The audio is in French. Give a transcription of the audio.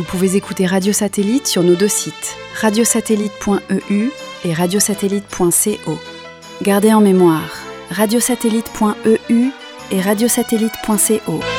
pouvez écouter Radio Satellite sur nos deux sites, radiosatellite.eu et radiosatellite.co. Gardez en mémoire, radiosatellite.eu et radiosatellite.co.